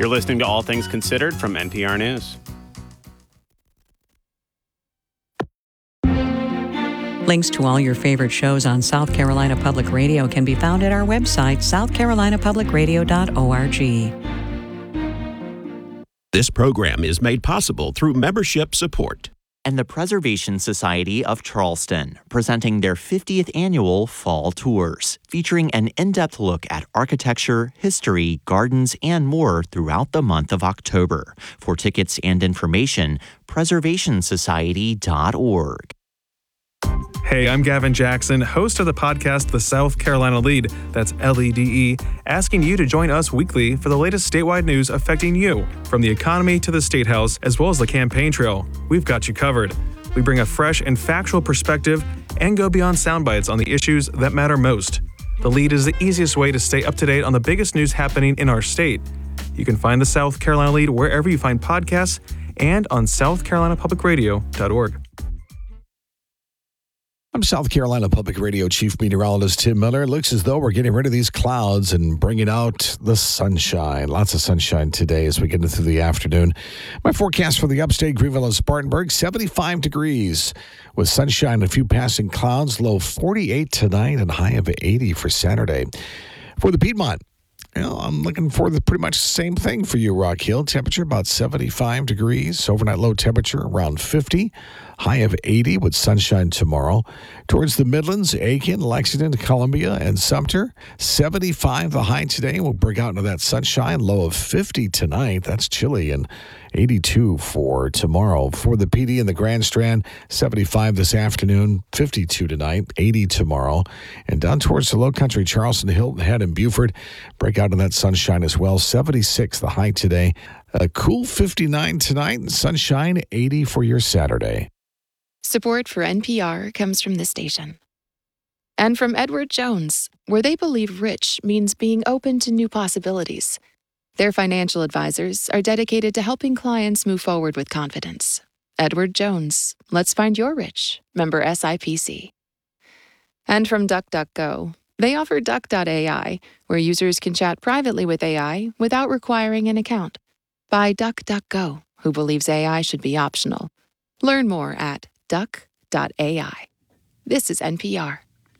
You're listening to All Things Considered from NPR News. Links to all your favorite shows on South Carolina Public Radio can be found at our website, southcarolinapublicradio.org. This program is made possible through membership support. And the Preservation Society of Charleston, presenting their 50th annual Fall Tours, featuring an in-depth look at architecture, history, gardens, and more throughout the month of October. For tickets and information, preservationsociety.org. Hey, I'm Gavin Jackson, host of the podcast The South Carolina Lead, that's LEDE, asking you to join us weekly for the latest statewide news affecting you, from the economy to the State House, as well as the campaign trail. We've got you covered. We bring a fresh and factual perspective and go beyond sound bites on the issues that matter most. The Lead is the easiest way to stay up to date on the biggest news happening in our state. You can find the South Carolina Lead wherever you find podcasts and on southcarolinapublicradio.org. I'm South Carolina Public Radio Chief Meteorologist Tim Miller. It looks as though we're getting rid of these clouds and bringing out the sunshine. Lots of sunshine today as we get into the afternoon. My forecast for the upstate, Greenville and Spartanburg, 75 degrees with sunshine and a few passing clouds. Low 48 tonight and high of 80 for Saturday. For the Piedmont, I'm looking for pretty much the same thing for you, Rock Hill. Temperature about 75 degrees. Overnight low temperature around 50. High of 80 with sunshine tomorrow. Towards the Midlands, Aiken, Lexington, Columbia, and Sumter, 75 the high today. We'll break out into that sunshine. Low of 50 tonight. That's chilly, and 82 for tomorrow. For the PD and the Grand Strand, 75 this afternoon, 52 tonight, 80 tomorrow. And down towards the Low Country, Charleston, Hilton Head, and Beaufort, break out in that sunshine as well. 76 the high today. A cool 59 tonight, and sunshine 80 for your Saturday. Support for NPR comes from this station. And from Edward Jones, where they believe rich means being open to new possibilities. Their financial advisors are dedicated to helping clients move forward with confidence. Edward Jones, let's find your rich. Member SIPC. And from DuckDuckGo, they offer Duck.ai, where users can chat privately with AI without requiring an account. By DuckDuckGo, who believes AI should be optional. Learn more at duck.ai. This is NPR.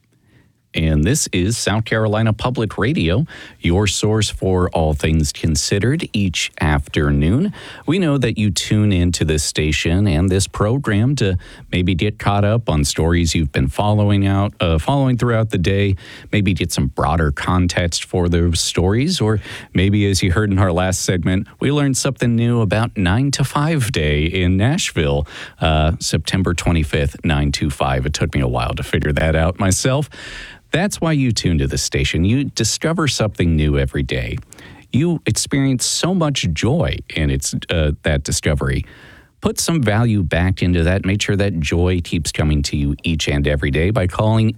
And this is South Carolina Public Radio, your source for all things considered each afternoon. We know that you tune into this station and this program to maybe get caught up on stories you've been following throughout the day, maybe get some broader context for those stories, or maybe, as you heard in our last segment, we learned something new about 9 to 5 Day in Nashville, September 25th, 9 to 5. It took me a while to figure that out myself. That's why you tune to the station. You discover something new every day. You experience so much joy in that discovery. Put some value back into that. Make sure that joy keeps coming to you each and every day by calling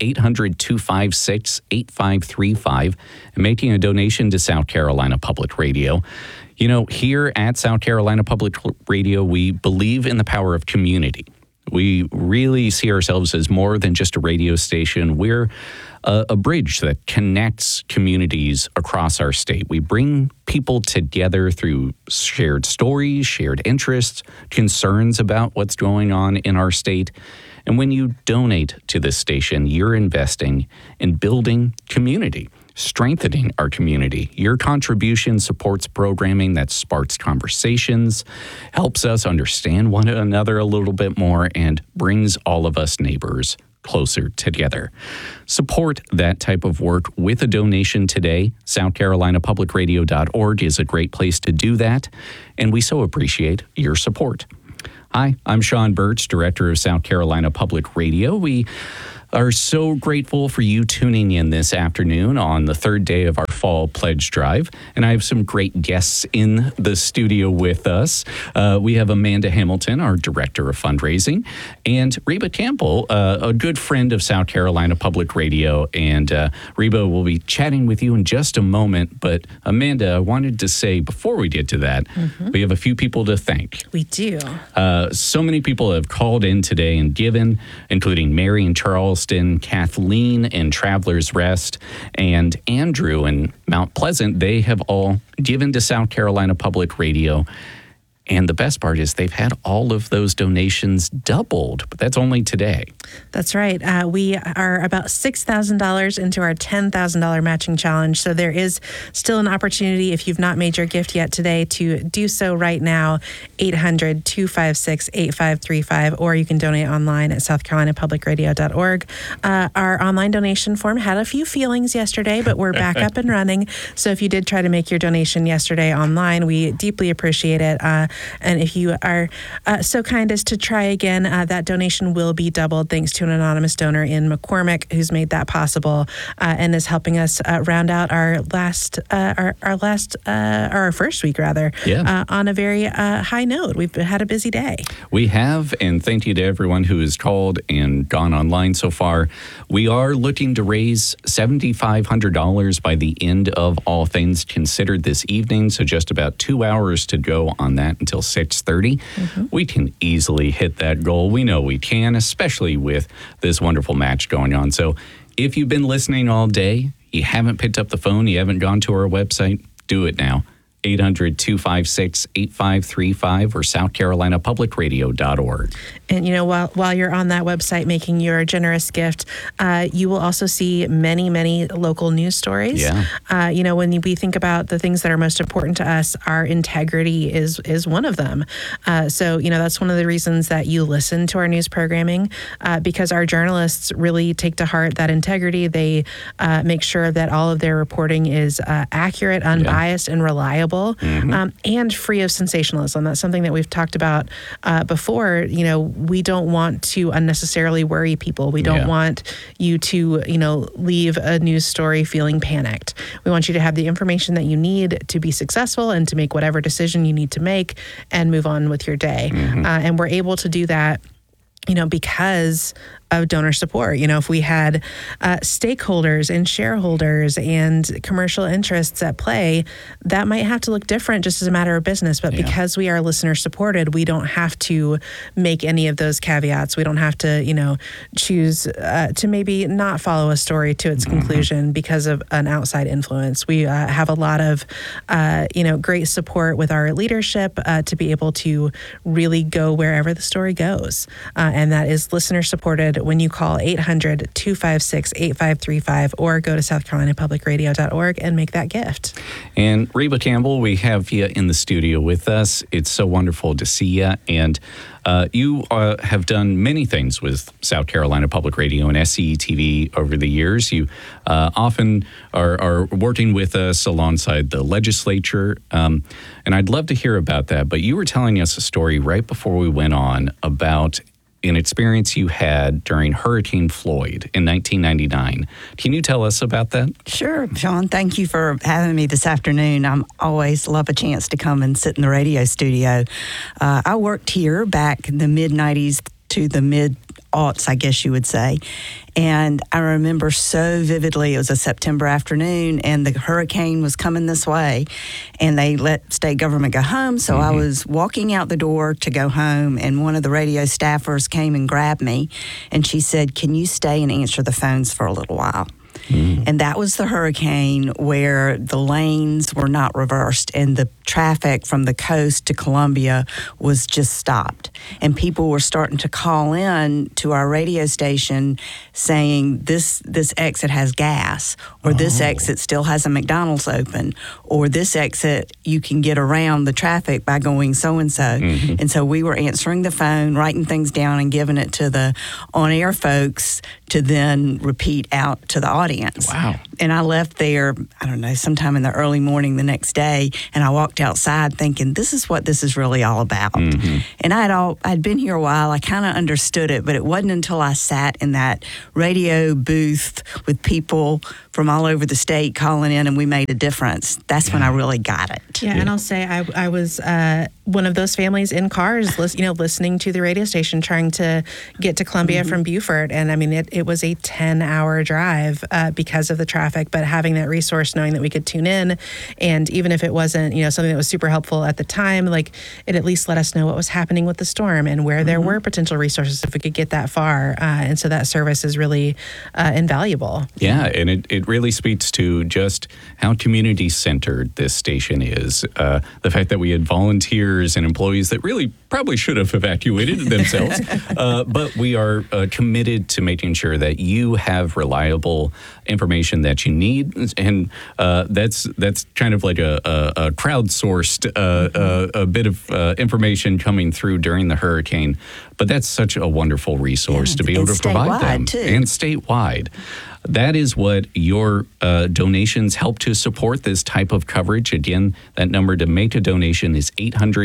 800-256-8535 and making a donation to South Carolina Public Radio. You know, here at South Carolina Public Radio, we believe in the power of community. We really see ourselves as more than just a radio station. We're a bridge that connects communities across our state. We bring people together through shared stories, shared interests, concerns about what's going on in our state. And when you donate to this station, you're investing in building community, strengthening our community. Your contribution supports programming that sparks conversations, helps us understand one another a little bit more, and brings all of us neighbors closer together. Support that type of work with a donation today. SouthCarolinaPublicRadio.org is a great place to do that, and we so appreciate your support. Hi, I'm Sean Birch, Director of South Carolina Public Radio. We are so grateful for you tuning in this afternoon on the third day of our fall pledge drive. And I have some great guests in the studio with us. We have Amanda Hamilton, our Director of Fundraising, and Reba Campbell, a good friend of South Carolina Public Radio. And Reba will be chatting with you in just a moment. But Amanda, I wanted to say before we get to that, we have a few people to thank. We do. So many people have called in today and given, including Mary in Charleston, Charleston, Kathleen in Travelers Rest, and Andrew in Mount Pleasant, they have all given to South Carolina Public Radio. And the best part is they've had all of those donations doubled, but that's only today. That's right. We are about $6,000 into our $10,000 matching challenge. So there is still an opportunity, if you've not made your gift yet today, to do so right now, 800-256-8535, or you can donate online at southcarolinapublicradio.org. Our online donation form had a few feelings yesterday, but we're back up and running. So if you did try to make your donation yesterday online, we deeply appreciate it. And if you are so kind as to try again, that donation will be doubled thanks to an anonymous donor in McCormick who's made that possible and is helping us round out our first week on a very high note. We've had a busy day. We have, and thank you to everyone who has called and gone online so far. We are looking to raise $7,500 by the end of All Things Considered this evening, so just about 2 hours to go on that until 6:30. We can easily hit that goal. We know we can, especially with this wonderful match going on. So if you've been listening all day, you haven't picked up the phone, you haven't gone to our website, do it now. 800-256-8535 or southcarolinapublicradio.org. And, while you're on that website making your generous gift, you will also see many, many local news stories. Yeah. When we think about the things that are most important to us, our integrity is one of them. So, that's one of the reasons that you listen to our news programming, because our journalists really take to heart that integrity. They make sure that all of their reporting is accurate, unbiased, and reliable. And free of sensationalism. That's something that we've talked about before. We don't want to unnecessarily worry people. We don't want you to, leave a news story feeling panicked. We want you to have the information that you need to be successful and to make whatever decision you need to make and move on with your day. And we're able to do that, because of donor support. If we had stakeholders and shareholders and commercial interests at play, that might have to look different just as a matter of business. But because we are listener supported, we don't have to make any of those caveats. We don't have to, choose to maybe not follow a story to its conclusion because of an outside influence. We have a lot of, great support with our leadership to be able to really go wherever the story goes. And that is listener supported when you call 800-256-8535 or go to southcarolinapublicradio.org and make that gift. And Reba Campbell, we have you in the studio with us. It's so wonderful to see you. And you have done many things with South Carolina Public Radio and SCE-TV over the years. You often are working with us alongside the legislature. And I'd love to hear about that. But you were telling us a story right before we went on about an experience you had during Hurricane Floyd in 1999. Can you tell us about that? Sure, Sean. Thank you for having me this afternoon. I'm always love a chance to come and sit in the radio studio. I worked here back in the mid-90s to the mid-aughts, I guess you would say. And I remember so vividly, it was a September afternoon and the hurricane was coming this way and they let state government go home. So I was walking out the door to go home and one of the radio staffers came and grabbed me and she said, "Can you stay and answer the phones for a little while?" And that was the hurricane where the lanes were not reversed and the traffic from the coast to Columbia was just stopped. And people were starting to call in to our radio station saying this exit has gas, or this exit still has a McDonald's open, or this exit you can get around the traffic by going so-and-so. And so we were answering the phone, writing things down and giving it to the on-air folks to then repeat out to the audience. Wow. And I left there, I don't know, sometime in the early morning the next day, and I walked outside thinking, this is what this is really all about. And I'd been here a while, I kind of understood it, but it wasn't until I sat in that radio booth with people from all over the state calling in and we made a difference. That's when I really got it. Yeah, and I'll say I was one of those families in cars, listening to the radio station, trying to get to Columbia from Beaufort. And I mean, it was a 10-hour drive because of the traffic, but having that resource, knowing that we could tune in, and even if it wasn't, something something that was super helpful at the time. Like, it at least let us know what was happening with the storm and where there were potential resources if we could get that far. And so that service is really invaluable. Yeah, and it really speaks to just how community-centered this station is. The fact that we had volunteers and employees that really probably should have evacuated themselves, but we are committed to making sure that you have reliable information that you need, and that's kind of like a crowdsourced a bit of information coming through during the hurricane. But that's such a wonderful resource to be able to provide them, too. And statewide. That is what your donations help to support this type of coverage. Again, that number to make a donation is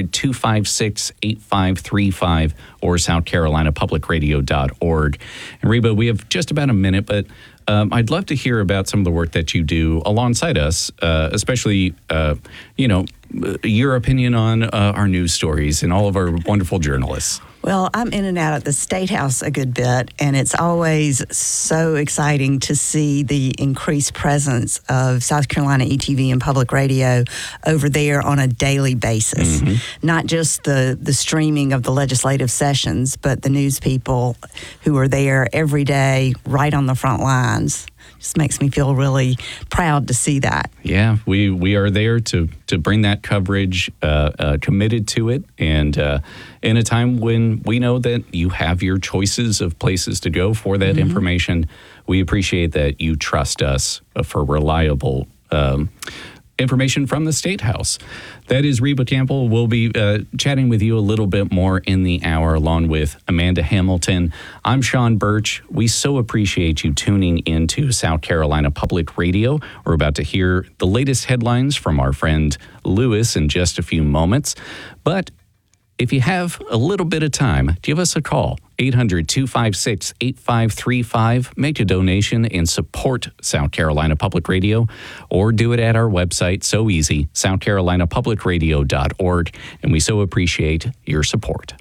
800-256-8535 or southcarolinapublicradio.org. And Reba, we have just about a minute, but I'd love to hear about some of the work that you do alongside us, especially, your opinion on our news stories and all of our wonderful journalists. Well, I'm in and out at the State House a good bit, and it's always so exciting to see the increased presence of South Carolina ETV and public radio over there on a daily basis. Not just the streaming of the legislative sessions, but the news people who are there every day right on the front lines. Just makes me feel really proud to see that. Yeah, we are there to bring that coverage, committed to it, and in a time when we know that you have your choices of places to go for that information, we appreciate that you trust us for reliable information from the State House. That is Reba Campbell. We'll be chatting with you a little bit more in the hour, along with Amanda Hamilton. I'm Sean Birch. We so appreciate you tuning into South Carolina Public Radio. We're about to hear the latest headlines from our friend Lewis in just a few moments. But if you have a little bit of time, give us a call. 800-256-8535. Make a donation and support South Carolina Public Radio, or do it at our website. So easy, southcarolinapublicradio.org. And we so appreciate your support.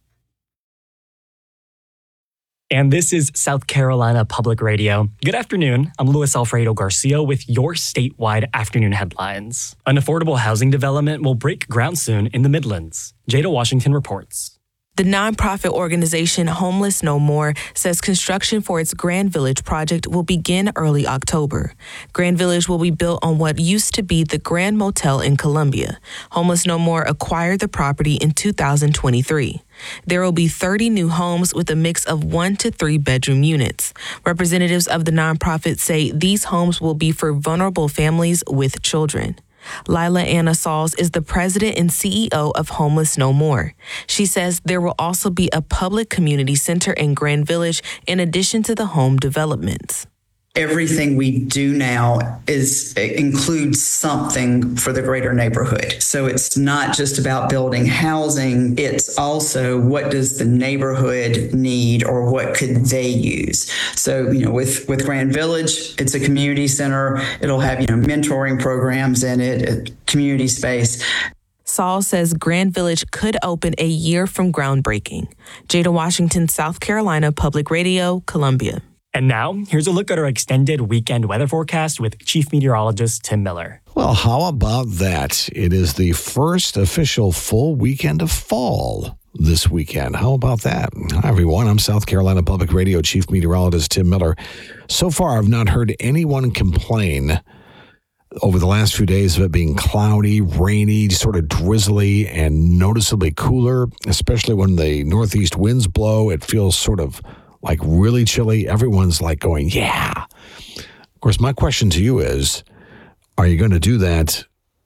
And this is South Carolina Public Radio. Good afternoon. I'm Luis Alfredo Garcia with your statewide afternoon headlines. An affordable housing development will break ground soon in the Midlands. Jada Washington reports. The nonprofit organization Homeless No More says construction for its Grand Village project will begin early October. Grand Village will be built on what used to be the Grand Motel in Columbia. Homeless No More acquired the property in 2023. There will be 30 new homes with a mix of 1 to 3 bedroom units. Representatives of the nonprofit say these homes will be for vulnerable families with children. Lila Anna Sauls is the president and CEO of Homeless No More. She says there will also be a public community center in Grand Village in addition to the home developments. Everything we do now includes something for the greater neighborhood. So it's not just about building housing. It's also what does the neighborhood need, or what could they use? So, with Grand Village, it's a community center. It'll have, mentoring programs in it, community space. Saul says Grand Village could open a year from groundbreaking. Jada Washington, South Carolina Public Radio, Columbia. And now, here's a look at our extended weekend weather forecast with Chief Meteorologist Tim Miller. Well, how about that? It is the first official full weekend of fall this weekend. How about that? Hi, everyone. I'm South Carolina Public Radio Chief Meteorologist Tim Miller. So far, I've not heard anyone complain over the last few days of it being cloudy, rainy, sort of drizzly, and noticeably cooler, especially when the northeast winds blow. It feels sort of like really chilly. Everyone's like going, yeah. Of course, my question to you is, are you going to do that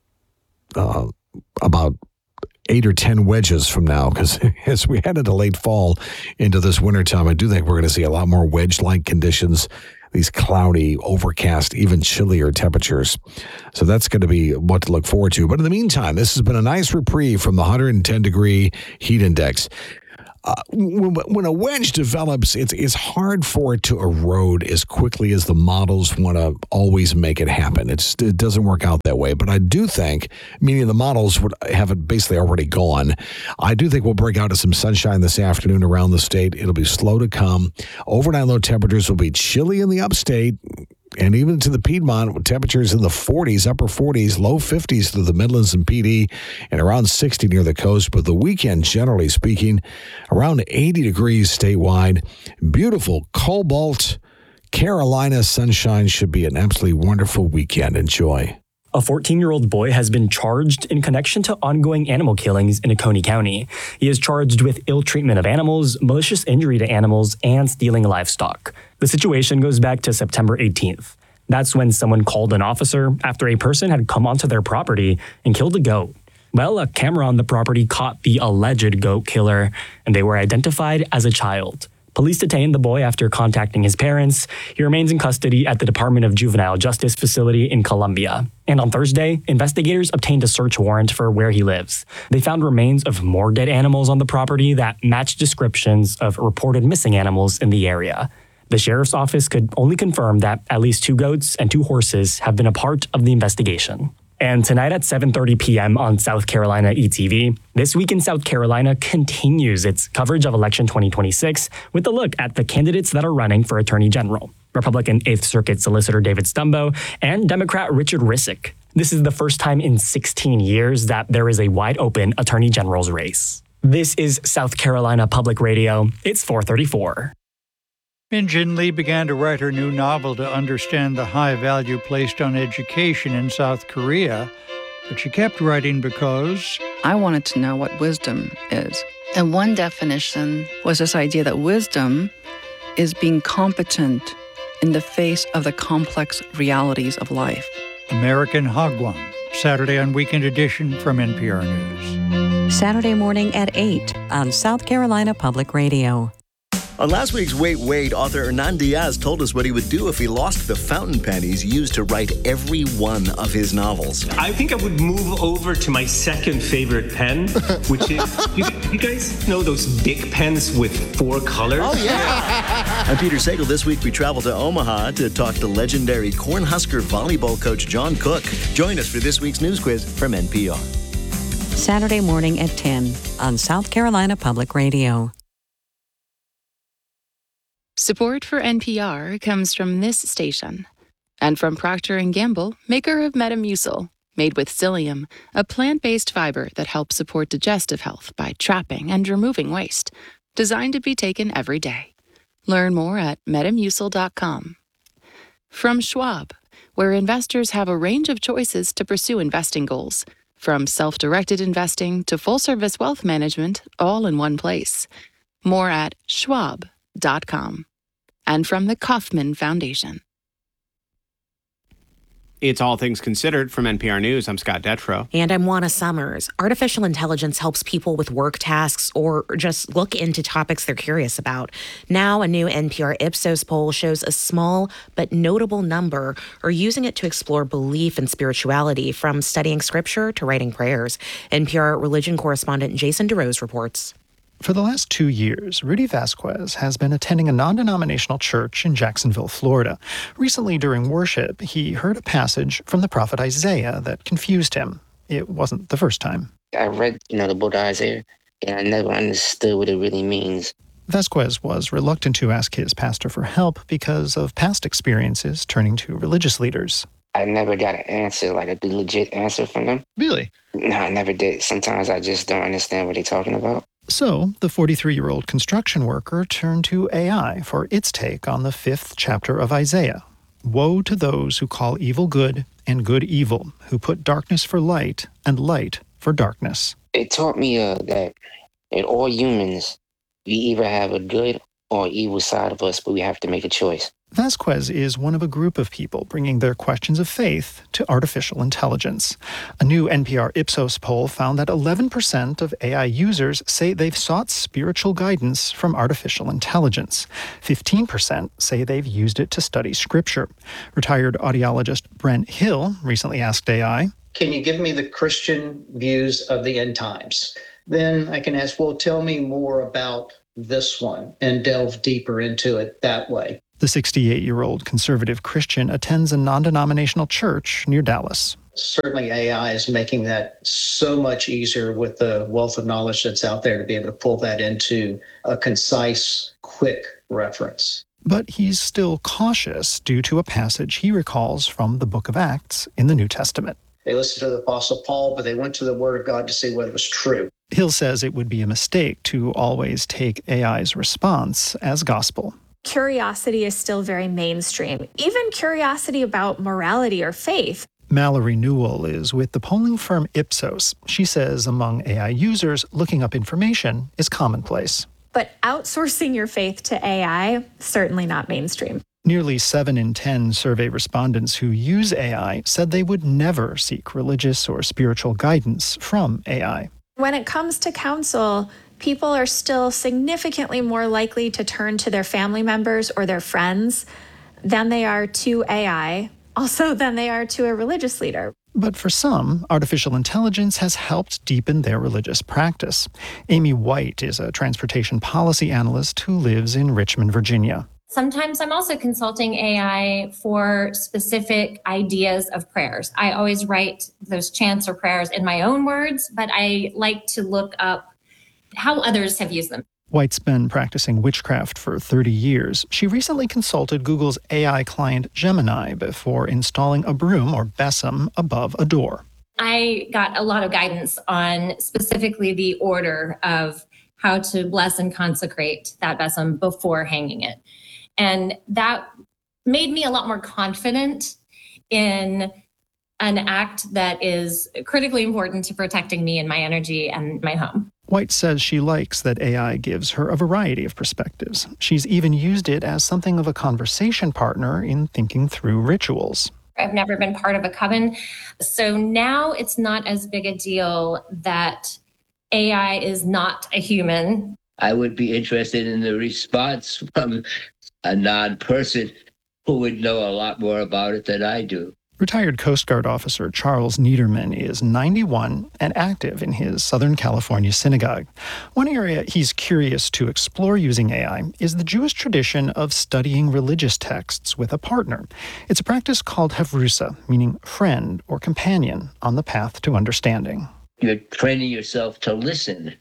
about 8 or 10 wedges from now? Because as we head into late fall into this wintertime, I do think we're going to see a lot more wedge-like conditions, these cloudy, overcast, even chillier temperatures. So that's going to be what to look forward to. But in the meantime, this has been a nice reprieve from the 110-degree heat index. When a wedge develops, it's hard for it to erode as quickly as the models want to always make it happen. It doesn't work out that way. But I do think, meaning the models would have it basically already gone, I do think we'll break out of some sunshine this afternoon around the state. It'll be slow to come. Overnight low temperatures will be chilly in the upstate, and even to the Piedmont with temperatures in the 40s, upper 40s, low 50s through the Midlands and PD, and around 60 near the coast. But the weekend, generally speaking, around 80 degrees statewide. Beautiful Cobalt, Carolina sunshine. Should be an absolutely wonderful weekend. Enjoy. A 14-year-old boy has been charged in connection to ongoing animal killings in Oconee County. He is charged with ill treatment of animals, malicious injury to animals, and stealing livestock. The situation goes back to September 18th. That's when someone called an officer after a person had come onto their property and killed a goat. Well, a camera on the property caught the alleged goat killer, and they were identified as a child. Police detained the boy after contacting his parents. He remains in custody at the Department of Juvenile Justice facility in Columbia. And on Thursday, investigators obtained a search warrant for where he lives. They found remains of more dead animals on the property that matched descriptions of reported missing animals in the area. The sheriff's office could only confirm that at least 2 goats and 2 horses have been a part of the investigation. And tonight at 7:30 p.m. on South Carolina ETV, This Week in South Carolina continues its coverage of Election 2026 with a look at the candidates that are running for Attorney General. Republican 8th Circuit Solicitor David Stumbo and Democrat Richard Rissick. This is the first time in 16 years that there is a wide-open Attorney General's race. This is South Carolina Public Radio. It's 4:34. Min Jin Lee began to write her new novel to understand the high value placed on education in South Korea, but she kept writing because I wanted to know what wisdom is. And one definition was this idea that wisdom is being competent in the face of the complex realities of life. American Hagwon, Saturday on Weekend Edition from NPR News. Saturday morning at 8 on South Carolina Public Radio. On last week's Wait, Wait, author Hernan Diaz told us what he would do if he lost the fountain pen he's used to write every one of his novels. I think I would move over to my second favorite pen, which is, you guys know those Bic pens with 4 colors? Oh, yeah. I'm Peter Sagal. This week we travel to Omaha to talk to legendary Cornhusker volleyball coach John Cook. Join us for this week's news quiz from NPR. Saturday morning at 10 on South Carolina Public Radio. Support for NPR comes from this station and from Procter & Gamble, maker of Metamucil, made with psyllium, a plant-based fiber that helps support digestive health by trapping and removing waste, designed to be taken every day. Learn more at metamucil.com. From Schwab, where investors have a range of choices to pursue investing goals, from self-directed investing to full-service wealth management, all in one place. More at schwab.com. And from the Kauffman Foundation. It's All Things Considered from NPR News. I'm Scott Detrow. And I'm Juana Summers. Artificial intelligence helps people with work tasks or just look into topics they're curious about. Now, a new NPR Ipsos poll shows a small but notable number are using it to explore belief and spirituality, from studying scripture to writing prayers. NPR religion correspondent Jason DeRose reports. For the last 2 years, Rudy Vasquez has been attending a non-denominational church in Jacksonville, Florida. Recently, during worship, he heard a passage from the prophet Isaiah that confused him. It wasn't the first time. I read, the book of Isaiah, and I never understood what it really means. Vasquez was reluctant to ask his pastor for help because of past experiences turning to religious leaders. I never got an answer, like a legit answer from them. Really? No, I never did. Sometimes I just don't understand what they're talking about. So, the 43-year-old construction worker turned to AI for its take on the 5th chapter of Isaiah. Woe to those who call evil good and good evil, who put darkness for light and light for darkness. It taught me that in all humans, we either have a good or evil side of us, but we have to make a choice. Vasquez is one of a group of people bringing their questions of faith to artificial intelligence. A new NPR Ipsos poll found that 11% of AI users say they've sought spiritual guidance from artificial intelligence. 15% say they've used it to study scripture. Retired audiologist Brent Hill recently asked AI, "Can you give me the Christian views of the end times?" Then I can ask, well, tell me more about this one, and delve deeper into it that way. The 68-year-old conservative Christian attends a non-denominational church near Dallas. Certainly AI is making that so much easier with the wealth of knowledge that's out there to be able to pull that into a concise, quick reference. But he's still cautious due to a passage he recalls from the book of Acts in the New Testament. They listened to the Apostle Paul, but they went to the Word of God to see whether it was true. Hill says it would be a mistake to always take AI's response as gospel. Curiosity is still very mainstream, even curiosity about morality or faith. Mallory Newell is with the polling firm Ipsos. She says among AI users, looking up information is commonplace. But outsourcing your faith to AI, certainly not mainstream. Nearly 7 in 10 survey respondents who use AI said they would never seek religious or spiritual guidance from AI. When it comes to counsel, people are still significantly more likely to turn to their family members or their friends than they are to AI, also than they are to a religious leader. But for some, artificial intelligence has helped deepen their religious practice. Amy White is a transportation policy analyst who lives in Richmond, Virginia. Sometimes I'm also consulting AI for specific ideas of prayers. I always write those chants or prayers in my own words, but I like to look up how others have used them. White's been practicing witchcraft for 30 years. She recently consulted Google's AI client Gemini before installing a broom or besom above a door. I got a lot of guidance on specifically the order of how to bless and consecrate that besom before hanging it. And that made me a lot more confident in an act that is critically important to protecting me and my energy and my home. White says she likes that AI gives her a variety of perspectives. She's even used it as something of a conversation partner in thinking through rituals. I've never been part of a coven, so now it's not as big a deal that AI is not a human. I would be interested in the response from a non-person who would know a lot more about it than I do. Retired Coast Guard officer Charles Niederman is 91 and active in his Southern California synagogue. One area he's curious to explore using AI is the Jewish tradition of studying religious texts with a partner. It's a practice called havrusa, meaning friend or companion on the path to understanding. You're training yourself to listen.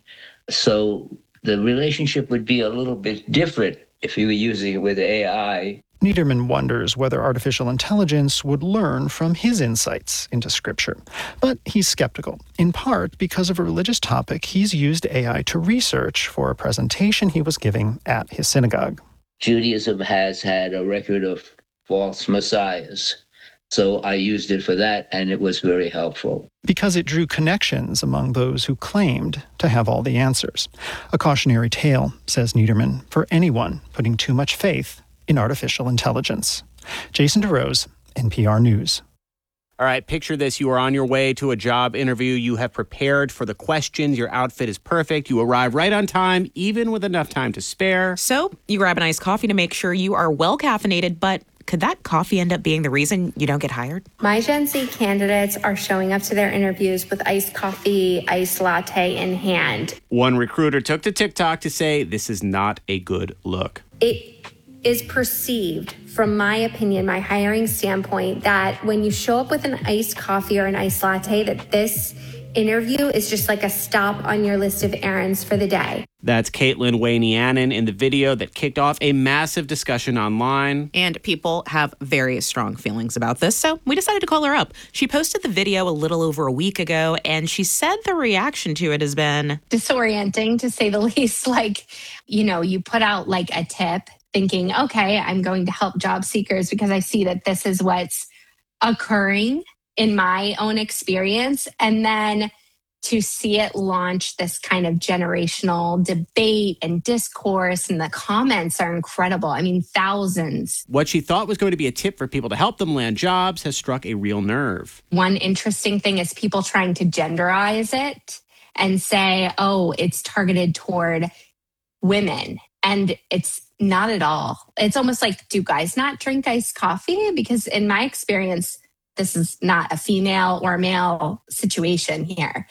So the relationship would be a little bit different if you were using it with AI. Niederman wonders whether artificial intelligence would learn from his insights into Scripture. But he's skeptical, in part because of a religious topic he's used AI to research for a presentation he was giving at his synagogue. Judaism has had a record of false messiahs. So I used it for that, and it was very helpful. Because it drew connections among those who claimed to have all the answers. A cautionary tale, says Niederman, for anyone putting too much faith in artificial intelligence. Jason DeRose, NPR News. All right, picture this. You are on your way to a job interview. You have prepared for the questions. Your outfit is perfect. You arrive right on time, even with enough time to spare. So you grab an iced coffee to make sure you are well caffeinated, but could that coffee end up being the reason you don't get hired? My Gen Z candidates are showing up to their interviews with iced coffee, iced latte in hand. One recruiter took to TikTok to say this is not a good look. It is perceived, from my opinion, my hiring standpoint, that when you show up with an iced coffee or an iced latte, that this interview is just like a stop on your list of errands for the day. That's Caitlin Waynianen in the video that kicked off a massive discussion online. And people have very strong feelings about this, so we decided to call her up. She posted the video a little over a week ago, and she said the reaction to it has been disorienting, to say the least. Like, you put out like a tip thinking, okay, I'm going to help job seekers because I see that this is what's occurring in my own experience. And then to see it launch this kind of generational debate and discourse, and the comments are incredible. I mean, thousands. What she thought was going to be a tip for people to help them land jobs has struck a real nerve. One interesting thing is people trying to genderize it and say, oh, it's targeted toward women. And it's not at all. It's almost like, do guys not drink iced coffee? Because in my experience, this is not a female or male situation here.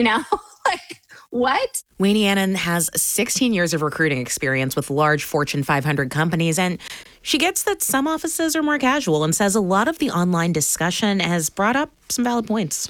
Like, what? Waynianen has 16 years of recruiting experience with large Fortune 500 companies, and she gets that some offices are more casual and says a lot of the online discussion has brought up some valid points.